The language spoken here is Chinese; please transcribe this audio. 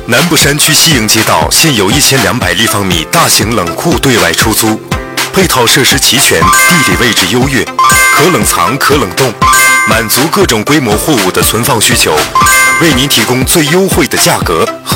南部山区西营街道现有1200立方米大型冷库对外出租，配套设施齐全，地理位置优越，可冷藏可冷冻，满足各种规模货物的存放需求，为您提供最优惠的价格。